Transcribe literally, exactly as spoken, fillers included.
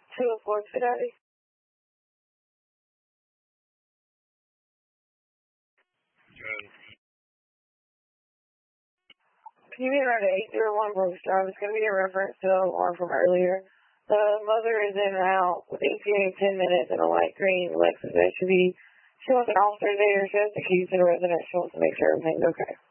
two oh four today. Can you be around eight zero one Brooks Drive? It's going to be a reference to the alarm from earlier. The mother is in and out with E T A in ten minutes in a light green Lexus S U V. She wants an officer there. She has the keys to the residence. She wants to make sure everything's okay.